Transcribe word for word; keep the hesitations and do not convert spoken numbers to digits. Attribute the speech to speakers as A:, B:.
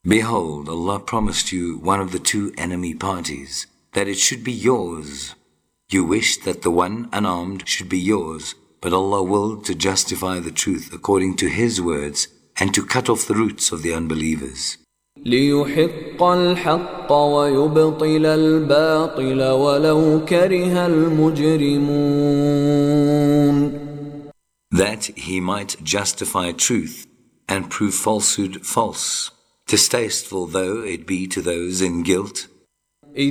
A: Behold, Allah promised you one of the two enemy parties, that it should be yours. You wished that the one unarmed should be yours, but Allah willed to justify the truth according to His words and to cut off the roots of the unbelievers.
B: لِيُحِقَّ الْحَقَّ وَيُبْطِلَ الْبَاطِلَ وَلَوْ كَرِهَ الْمُجْرِمُونَ.
A: That He might justify truth and prove falsehood false, distasteful though it be to those in guilt.